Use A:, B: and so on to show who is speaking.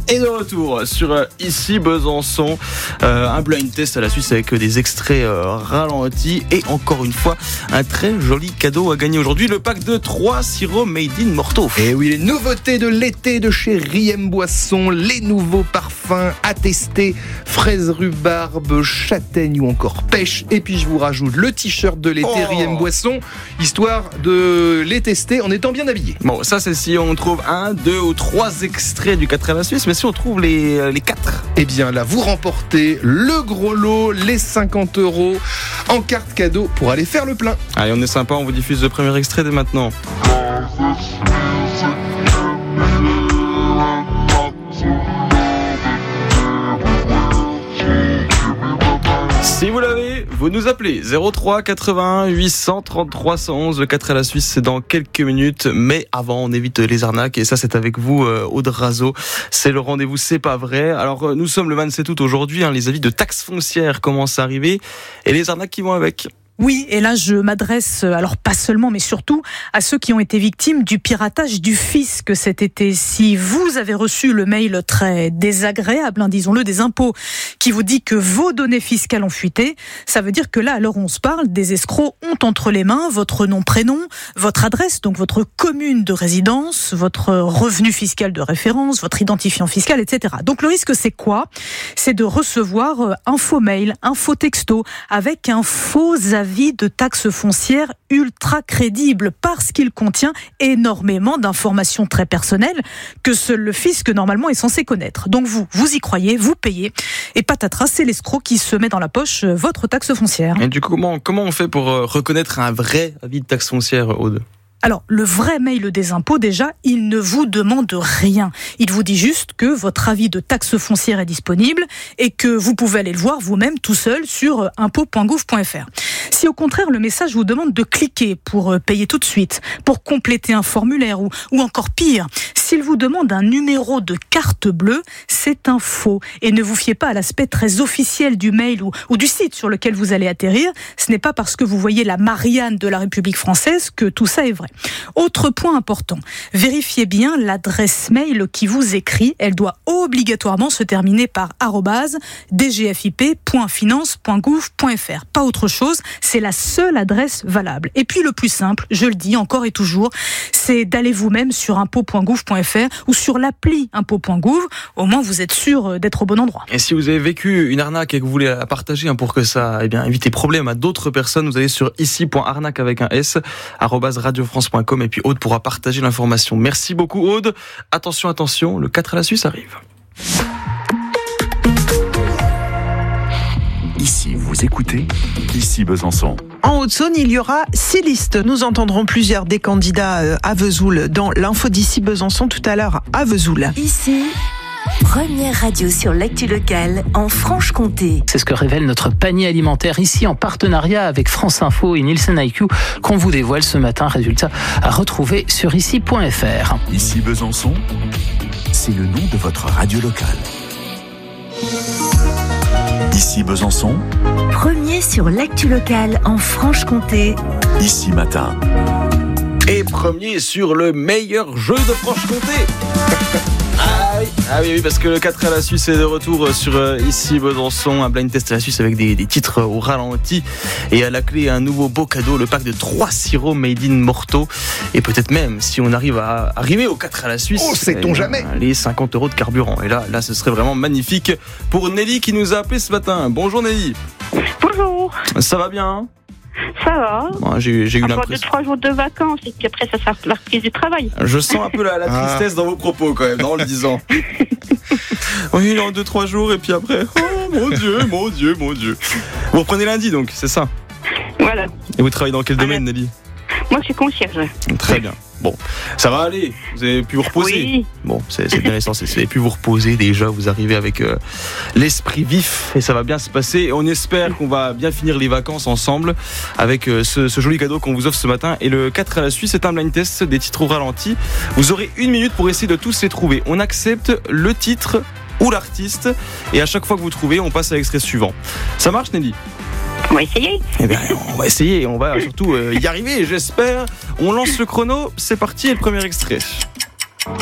A: Et de retour sur Ici Besançon, un blind test à la Suisse avec des extraits ralentis et encore une fois un très joli cadeau à gagner aujourd'hui, le pack de 3 sirops made in Morteau.
B: Et oui, les nouveautés de l'été de chez Riem Boisson, les nouveaux parfums à tester, fraise rhubarbe, châtaigne ou encore pêche. Et puis je vous rajoute le t-shirt de l'été Riem Boisson, histoire de les tester en étant bien habillé.
A: Bon, ça c'est si on trouve 1, 2 ou 3 extraits du 4 à la Suisse, mais si on trouve les 4,
B: eh bien là vous remportez le gros lot, les 50 € en carte cadeau pour aller faire le plein.
A: Allez, on est sympa, on vous diffuse le premier extrait dès maintenant. Si vous l'avez, vous nous appelez 03 81 833 111. Le 4 à la Suisse, c'est dans quelques minutes. Mais avant, on évite les arnaques. Et ça, c'est avec vous, Aude Razo. C'est le rendez-vous, c'est pas vrai. Alors, nous sommes le 27 août aujourd'hui. Les avis de taxes foncières commencent à arriver. Et les arnaques qui vont avec.
C: Oui, et là je m'adresse, alors pas seulement, mais surtout à ceux qui ont été victimes du piratage du fisc cet été. Si vous avez reçu le mail très désagréable, disons-le, des impôts, qui vous dit que vos données fiscales ont fuité, ça veut dire que là, à l'heure où on se parle, des escrocs ont entre les mains votre nom, prénom, votre adresse, donc votre commune de résidence, votre revenu fiscal de référence, votre identifiant fiscal, etc. Donc le risque, c'est quoi ? C'est de recevoir un faux mail, un faux texto, avec un faux avis de taxes foncières ultra crédible parce qu'il contient énormément d'informations très personnelles que seul le fisc normalement est censé connaître. Donc vous y croyez, vous payez et patatras, c'est l'escroc qui se met dans la poche votre taxe foncière.
A: Et du coup, comment on fait pour reconnaître un vrai avis de taxe foncière, Aude ?
C: Alors, le vrai mail des impôts, déjà, il ne vous demande rien. Il vous dit juste que votre avis de taxe foncière est disponible et que vous pouvez aller le voir vous-même tout seul sur impôts.gouv.fr. Si au contraire, le message vous demande de cliquer pour payer tout de suite, pour compléter un formulaire ou encore pire, s'il vous demande un numéro de carte bleue, c'est un faux. Et ne vous fiez pas à l'aspect très officiel du mail ou du site sur lequel vous allez atterrir. Ce n'est pas parce que vous voyez la Marianne de la République française que tout ça est vrai. Autre point important, vérifiez bien l'adresse mail qui vous écrit. Elle doit obligatoirement se terminer par @dgfip.finance.gouv.fr. Pas autre chose, c'est la seule adresse valable. Et puis le plus simple, je le dis encore et toujours, c'est d'aller vous-même sur impôts.gouv.fr ou sur l'appli impôts.gouv. Au moins vous êtes sûr d'être au bon endroit.
A: Et si vous avez vécu une arnaque et que vous voulez la partager pour que ça évite problème à d'autres personnes, vous allez sur ici.arnaque avec un S @radiofrance.com et puis Aude pourra partager l'information. Merci beaucoup Aude. Attention, le 4 à la Suisse arrive.
D: Ici, vous écoutez Ici Besançon.
E: En Haute-Saône, il y aura 6 listes. Nous entendrons plusieurs des candidats à Vesoul dans l'info d'Ici Besançon tout à l'heure à Vesoul.
F: Ici, première radio sur l'actu locale en Franche-Comté.
G: C'est ce que révèle notre panier alimentaire ici en partenariat avec France Info et Nielsen IQ qu'on vous dévoile ce matin. Résultat à retrouver sur ici.fr.
D: Ici Besançon, c'est le nom de votre radio locale. Ici Besançon,
F: Premier sur l'actu locale en Franche-Comté.
D: Ici Matin.
A: Et premier sur le meilleur jeu de Franche-Comté. Ah oui, parce que le 4 à la Suisse est de retour sur Ici Besançon, un blind test à la Suisse avec des titres au ralenti et à la clé un nouveau beau cadeau, le pack de 3 sirops made in Morteau et peut-être même si on arrive à arriver au 4 à la Suisse,
B: sait-on jamais,
A: les 50 € de carburant. Et là ce serait vraiment magnifique pour Nelly qui nous a appelé ce matin. Bonjour Nelly.
H: Bonjour.
A: Ça va bien ?
H: Ça va.
A: Bon, j'ai eu
H: encore
A: l'impression.
H: 2-3 jours de vacances et puis après ça sera la reprise du travail.
A: Je sens un peu la tristesse dans vos propos quand même, en le disant. Oui, en 2-3 jours et puis après, oh mon Dieu. Vous reprenez lundi donc, c'est ça ?
H: Voilà.
A: Et vous travaillez dans quel domaine, Nelly ?
H: Moi je suis concierge.
A: Très bien. Bon, ça va aller. Vous avez pu vous reposer.
H: Oui.
A: Bon, c'est bien l'essentiel. Vous avez pu vous reposer déjà. Vous arrivez avec l'esprit vif et ça va bien se passer. Et on espère qu'on va bien finir les vacances ensemble avec ce joli cadeau qu'on vous offre ce matin. Et le 4 à la Suisse, c'est un blind test des titres au ralenti. Vous aurez 1 minute pour essayer de tous les trouver. On accepte le titre ou l'artiste et à chaque fois que vous trouvez, on passe à l'extrait suivant. Ça marche, Nelly ?
H: On va essayer.
A: Eh bien, on va essayer et on va surtout y arriver, j'espère. On lance le chrono, c'est parti, et le premier extrait.